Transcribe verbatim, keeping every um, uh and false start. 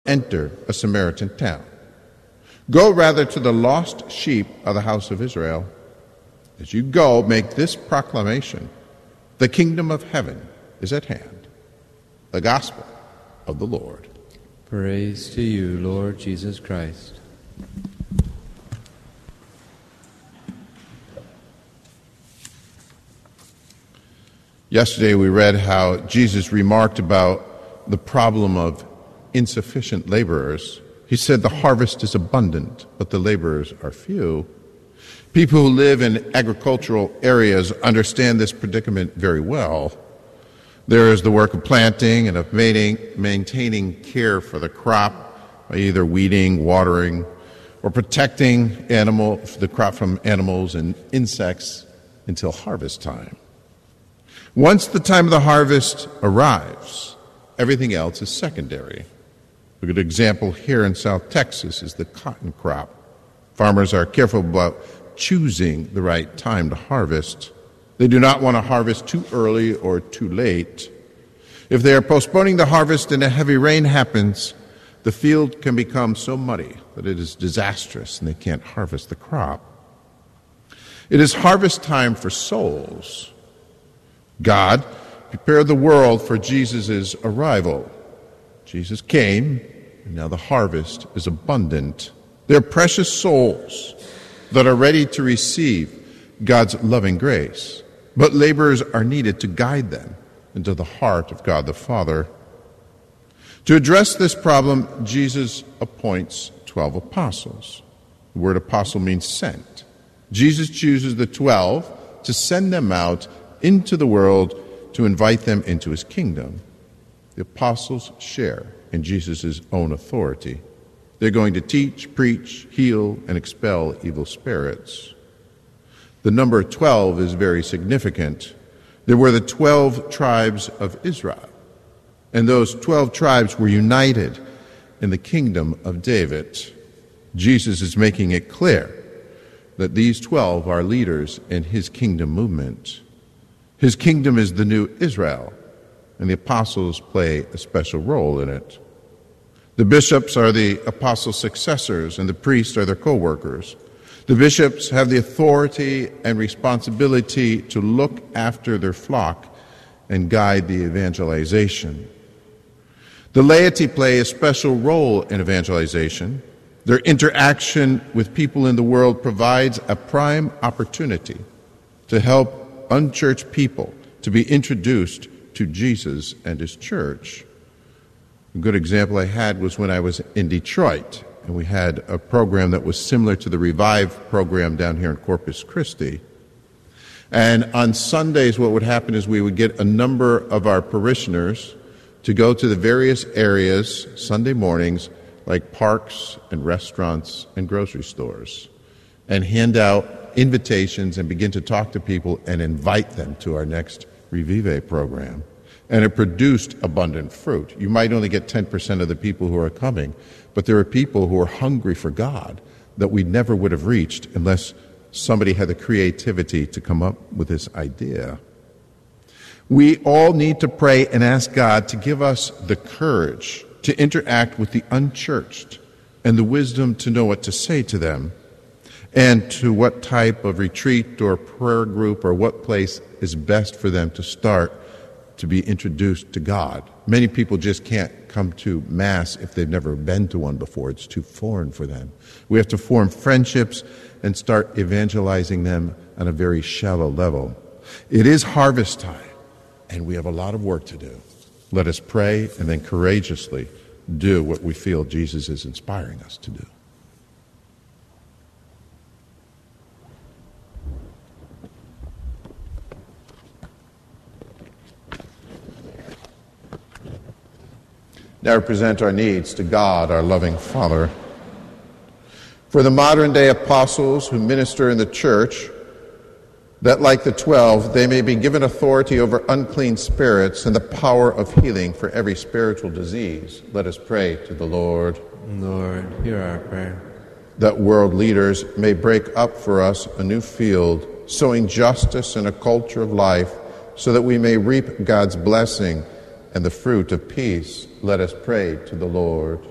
enter a Samaritan town. Go rather to the lost sheep of the house of Israel. As you go, make this proclamation: the kingdom of heaven is at hand. The gospel of the Lord. Praise to you, Lord Jesus Christ. Yesterday we read how Jesus remarked about the problem of insufficient laborers. He said the harvest is abundant, but the laborers are few. People who live in agricultural areas understand this predicament very well. There is the work of planting and of maintaining care for the crop by either weeding, watering, or protecting animal, the crop from animals and insects until harvest time. Once the time of the harvest arrives, everything else is secondary. A good example here in South Texas is the cotton crop. Farmers are careful about choosing the right time to harvest. They do not want to harvest too early or too late. If they are postponing the harvest and a heavy rain happens, the field can become so muddy that it is disastrous and they can't harvest the crop. It is harvest time for souls. God prepared the world for Jesus' arrival. Jesus came, and now the harvest is abundant. They're precious souls that are ready to receive God's loving grace. But laborers are needed to guide them into the heart of God the Father. To address this problem, Jesus appoints twelve apostles. The word apostle means sent. Jesus chooses the twelve to send them out into the world to invite them into his kingdom. The apostles share in Jesus' own authority. They're going to teach, preach, heal, and expel evil spirits. The number twelve is very significant. There were the twelve tribes of Israel, and those twelve tribes were united in the kingdom of David. Jesus is making it clear that these twelve are leaders in his kingdom movement. His kingdom is the new Israel, and the apostles play a special role in it. The bishops are the apostles' successors, and the priests are their co-workers. The bishops have the authority and responsibility to look after their flock and guide the evangelization. The laity play a special role in evangelization. Their interaction with people in the world provides a prime opportunity to help unchurched people to be introduced to Jesus and his church. A good example I had was when I was in Detroit, and we had a program that was similar to the Revive program down here in Corpus Christi. And on Sundays, what would happen is we would get a number of our parishioners to go to the various areas Sunday mornings, like parks and restaurants and grocery stores, and hand out invitations and begin to talk to people and invite them to our next Revive program. And it produced abundant fruit. You might only get ten percent of the people who are coming, but there are people who are hungry for God that we never would have reached unless somebody had the creativity to come up with this idea. We all need to pray and ask God to give us the courage to interact with the unchurched and the wisdom to know what to say to them, and to what type of retreat or prayer group or what place is best for them to start to be introduced to God. Many people just can't come to Mass if they've never been to one before. It's too foreign for them. We have to form friendships and start evangelizing them on a very shallow level. It is harvest time, and we have a lot of work to do. Let us pray and then courageously do what we feel Jesus is inspiring us to do. Now present our needs to God, our loving Father. For the modern-day apostles who minister in the church, that like the twelve, they may be given authority over unclean spirits and the power of healing for every spiritual disease. Let us pray to the Lord. Lord, hear our prayer. That world leaders may break up for us a new field, sowing justice and a culture of life, so that we may reap God's blessing and the fruit of peace. Let us pray to the Lord.